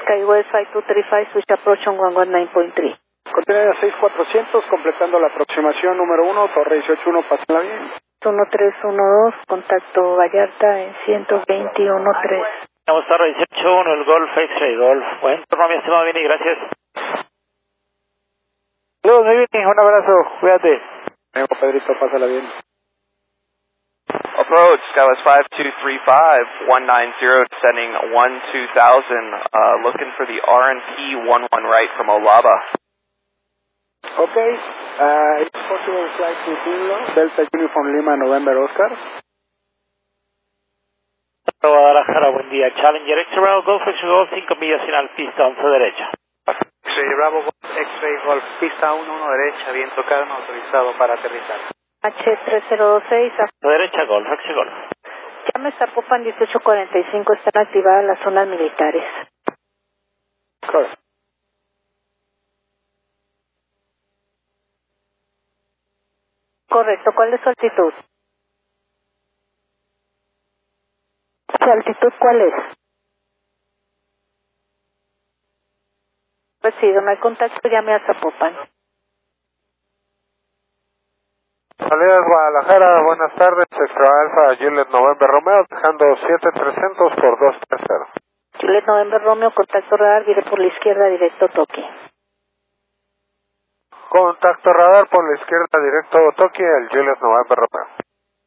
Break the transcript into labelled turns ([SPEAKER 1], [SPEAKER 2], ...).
[SPEAKER 1] SkyWest 5235, switch approach on 119.3.
[SPEAKER 2] Continúa 6400, completando la aproximación número 1, Torre 181, pásenla bien.
[SPEAKER 1] 1312, contacto Vallarta en 121.3.
[SPEAKER 3] Estamos Torre 181, el Golf X-Ray Golf. Buen turno, mi estimado Vini, gracias. Saludos, mi Vini, un abrazo, cuídate.
[SPEAKER 2] Vengo, Pedrito, pásala bien.
[SPEAKER 4] Approach, SkyWest 5235, 190, descending 12000, looking for the RNP 11 right from Olaba.
[SPEAKER 2] Okay, it's possible flight to Tinlo, Delta Uniform Lima, November Oscar.
[SPEAKER 3] Guadalajara, buen día. Challenger X-Ray Bravo Golf X-Ray Golf, 5 millas final, pista 11 derecha.
[SPEAKER 5] X-Ray Bravo Golf, X-Ray Golf, pista 11 derecha, viento calma, autorizado para aterrizar.
[SPEAKER 1] H3026,
[SPEAKER 3] Derecha Golf, X-Ray Golf.
[SPEAKER 1] llame Zapopan 1845, están activadas las zonas militares.
[SPEAKER 2] Correcto.
[SPEAKER 1] Correcto, ¿cuál es su altitud? ¿Su altitud cuál es? Recibido, no hay contacto, llame a Zapopan.
[SPEAKER 6] Salidas Guadalajara, buenas tardes, Extra Alfa, Juliet November Romeo, dejando 7300 por 230.
[SPEAKER 1] Juliet November Romeo, contacto radar, vire por la izquierda, directo toque.
[SPEAKER 6] Contacto radar por la izquierda, directo Tokio, el Juliet November Romeo.